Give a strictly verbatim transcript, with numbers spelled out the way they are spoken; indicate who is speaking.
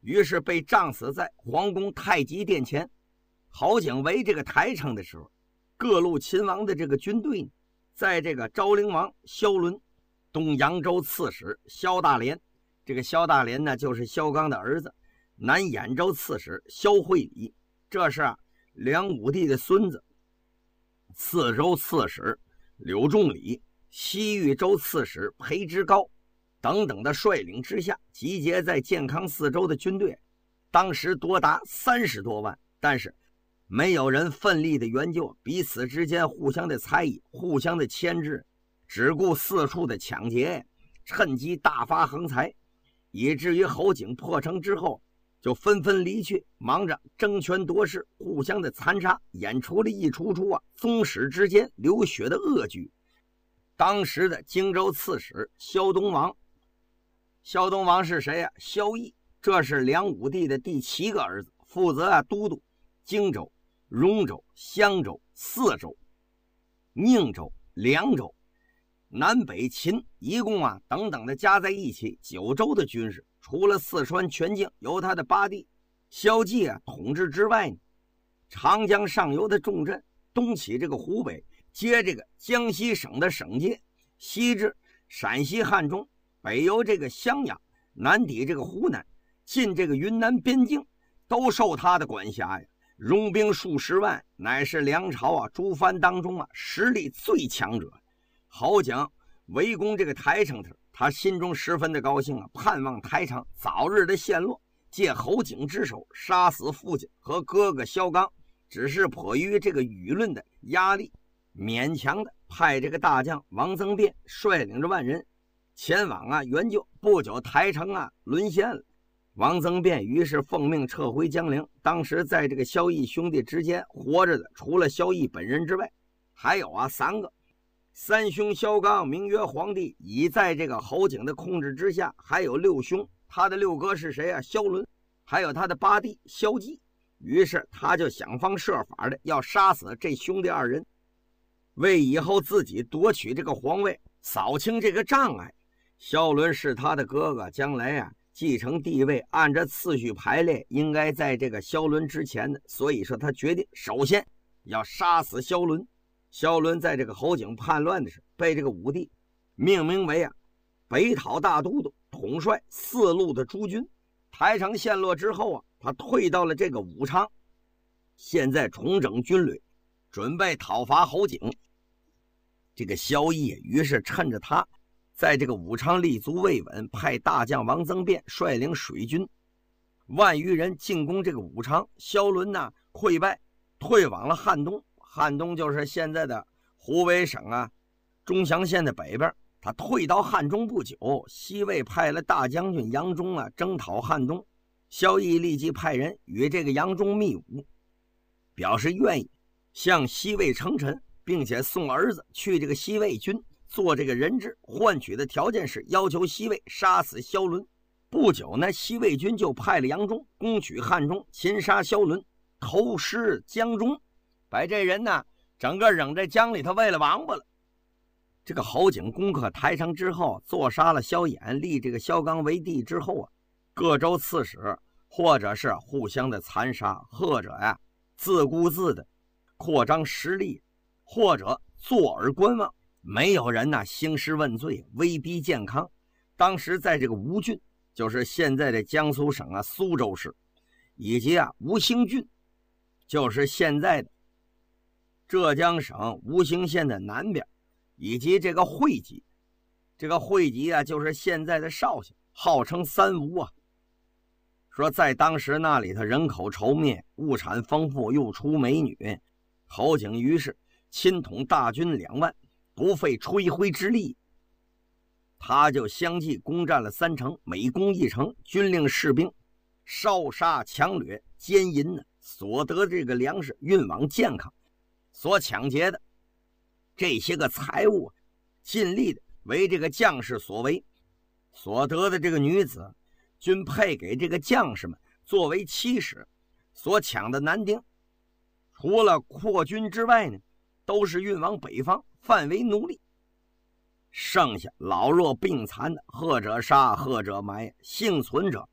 Speaker 1: 于是被杖死在皇宫太极殿前。侯景围这个台城的时候，各路秦王的这个军队，在这个昭陵王萧伦、东扬州刺史萧大连，这个萧大连呢就是萧纲的儿子，南兖州刺史萧惠礼，这是啊梁武帝的孙子，四州刺史柳仲礼、西豫州刺史裴之高等等的率领之下，集结在建康四州的军队，当时多达三十多万，但是没有人奋力的援救，彼此之间互相的猜疑，互相的牵制，只顾四处的抢劫，趁机大发横财，以至于侯景破城之后就纷纷离去，忙着争权夺势，互相的残杀，演出了一出出啊宗室之间流血的恶剧。当时的荆州刺史萧东王，萧东王是谁呀、啊？萧绎，这是梁武帝的第七个儿子，负责啊都督荆州、荣州、襄州、泗州、宁州、凉州、南北秦一共啊等等的加在一起九州的军事，除了四川全境由他的八弟萧纪啊统治之外呢，长江上游的重镇，东起这个湖北，接这个江西省的省界，西至陕西汉中，北由这个襄阳，南抵这个湖南，进这个云南边境，都受他的管辖呀。戎兵数十万，乃是梁朝啊诸藩当中啊实力最强者。侯景围攻这个台城，他心中十分的高兴啊，盼望台城早日的陷落，借侯景之手杀死父亲和哥哥萧纲。只是迫于这个舆论的压力，勉强的派这个大将王增辩率领着万人前往啊援救。不久台城啊沦陷了，王增辩于是奉命撤回江陵。当时在这个萧绎兄弟之间活着的，除了萧绎本人之外，还有啊三个。三兄萧纲名曰皇帝，已在这个侯景的控制之下，还有六兄，他的六哥是谁啊？萧伦，还有他的八弟萧纪。于是他就想方设法的要杀死这兄弟二人，为以后自己夺取这个皇位扫清这个障碍。萧伦是他的哥哥，将来啊继承帝位按照次序排列应该在这个萧伦之前的，所以说他决定首先要杀死萧伦。萧伦在这个侯景叛乱的时候，被这个武帝命名为啊北讨大都督，统帅四路的诸军。台城陷落之后啊，他退到了这个武昌，现在重整军旅，准备讨伐侯景。这个萧绎于是趁着他在这个武昌立足未稳，派大将王增辩率领水军万余人进攻这个武昌。萧伦呢溃败，退往了汉东。汉东就是现在的湖北省啊钟祥县的北边。他退到汉中不久，西魏派了大将军杨忠啊征讨汉东。萧绎立即派人与这个杨忠密武，表示愿意向西魏称臣，并且送儿子去这个西魏军做这个人质，换取的条件是要求西魏杀死萧伦。不久呢，西魏军就派了杨忠攻取汉中，擒杀萧伦，投尸江中，把这人呢整个扔在江里头喂了王八了。这个侯景攻克台城之后，坐杀了萧衍，立这个萧纲为帝之后啊，各州刺史或者是互相的残杀，或者呀、啊、自顾自的扩张实力，或者坐而观望，没有人呐、啊、兴师问罪，威逼健康。当时在这个吴郡，就是现在的江苏省啊苏州市，以及啊吴兴郡，就是现在的浙江省吴兴县的南边，以及这个会稽，这个会稽啊就是现在的绍兴，号称三吴啊。说在当时那里头人口稠密，物产丰富，又出美女。侯景于是亲统大军两万，不费吹灰之力，他就相继攻占了三城，每攻一城，军令士兵烧杀抢掠奸淫呢，所得的这个粮食运往健康，所抢劫的这些个财物尽力的为这个将士所为，所得的这个女子均配给这个将士们作为妻室，所抢的男丁除了扩军之外呢，都是运往北方，范为奴隶。剩下老弱病残的，或者杀，或者埋，幸存者